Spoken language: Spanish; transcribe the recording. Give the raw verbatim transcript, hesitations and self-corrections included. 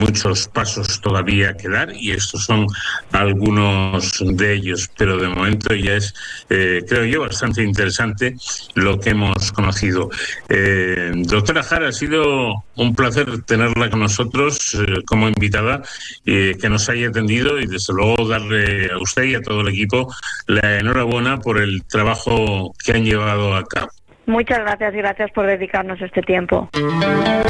muchos pasos todavía que dar y estos son algunos de ellos, pero de momento ya es, eh, creo yo, bastante interesante lo que hemos conocido. Eh, doctora Jara, ha sido un placer tenerla con nosotros eh, como invitada, eh, que nos haya atendido y desde luego darle a usted y a todo el equipo la enhorabuena por el trabajo que han llevado a cabo. Muchas gracias y gracias por dedicarnos este tiempo.